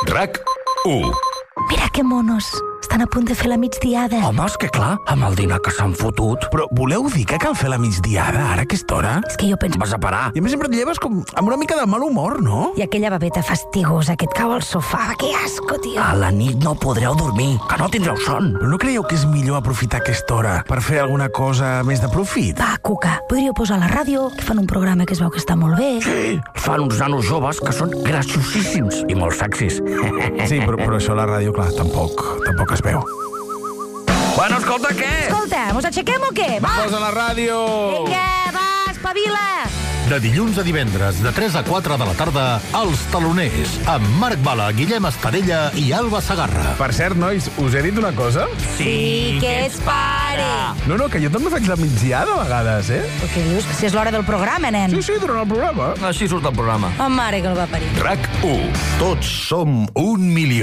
RAC1. Mira que monos. Estan a punt de fer la migdiada. Home, és que clar, amb el dinar que s'han fotut. Però voleu dir que cal fer la migdiada ara a aquesta hora? És que jo penso... Vas a parar. I a més sempre et lleves com amb una mica de mal humor, no? I aquella babeta fastigosa que et cau al sofà. Que asco, tio. A la nit no podreu dormir, que no tindreu son. Però no creieu que és millor aprofitar aquesta hora per fer alguna cosa més de profit? Va, Cuca, podríeu posar a la ràdio, que fan un programa que es veu que està molt bé. Sí, fan uns nanos joves que són graciosíssims i molt sexis. Sí, però això a la ràdio, clar, tampoc es veu. Bueno, escolta, què? Escolta, mos aixequem o què? Va! Posa la ràdio! Vinga, va, espavila! De dilluns a divendres, de 3 a 4 de la tarda, Els Taloners, amb Marc Bala, Guillem Espadella i Alba Segarra. Per cert, nois, us he dit una cosa? Sí, que es pare! No, que jo també faig la migdiada a vegades, eh? Però què dius? Si és l'hora del programa, nen. Sí, durant el programa. Així surt el programa. Oh, mare que el va parir. RAC1. Tots som 1 milió.